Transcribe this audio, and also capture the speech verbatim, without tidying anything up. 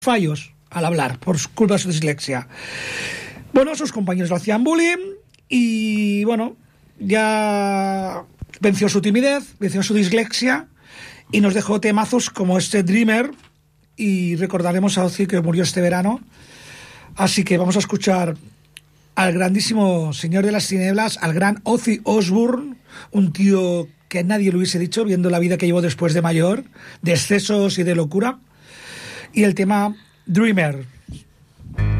fallos al hablar por culpa de su dislexia. Bueno, sus compañeros le hacían bullying y bueno, ya venció su timidez, venció su dislexia y nos dejó temazos como este Dreamer, y recordaremos a Ozzy, que murió este verano. Así que vamos a escuchar al grandísimo señor de las tinieblas, al gran Ozzy Osbourne, un tío que nadie le hubiese dicho viendo la vida que llevó después de mayor, de excesos y de locura. Y el tema Dreamer.